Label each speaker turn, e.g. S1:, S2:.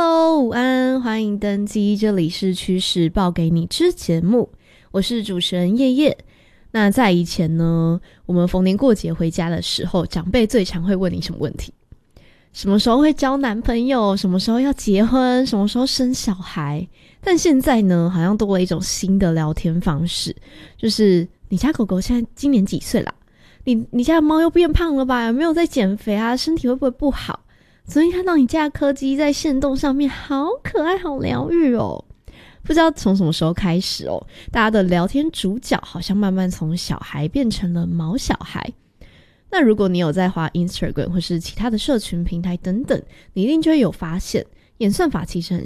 S1: Hello， 午安，欢迎登机，这里是趋势报给你知节目，我是主持人叶叶。那在以前呢，我们逢年过节回家的时候，长辈最常会问你什么问题？什么时候会交男朋友？什么时候要结婚？什么时候生小孩？但现在呢，好像多了一种新的聊天方式，就是你家狗狗现在今年几岁啦？你家的猫又变胖了吧？有没有在减肥啊？身体会不会不好？昨天看到你家的柯基在限动上面，好可爱，好疗愈哦。不知道从什么时候开始哦，大家的聊天主角好像慢慢从小孩变成了毛小孩。那如果你有在滑 Instagram 或是其他的社群平台等等，你一定就会有发现，演算法其实很